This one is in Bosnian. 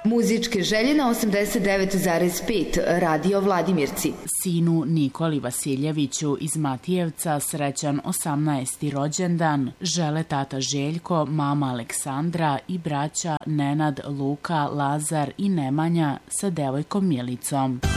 Muzičke želje na 89,5 Radio Vladimirci. Sinu Nikoli Vasiljeviću iz Matijevca srećan 18. rođendan žele tata Željko, mama Aleksandra i braća Nenad, Luka, Lazar i Nemanja sa devojkom Milicom.